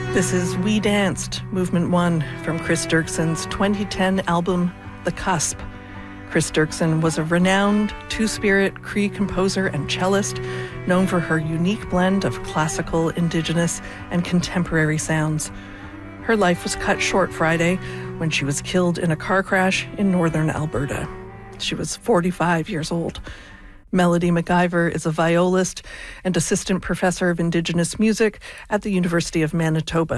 This is We Danced, Movement 1, from Chris Dirkson's 2010 album, The Cusp. Chris Dirkson was a renowned two-spirit Cree composer and cellist, known for her unique blend of classical, indigenous, and contemporary sounds. Her life was cut short Friday when she was killed in a car crash in northern Alberta. She was 45 years old. Melody MacIver is a violist and assistant professor of Indigenous music at the University of Manitoba.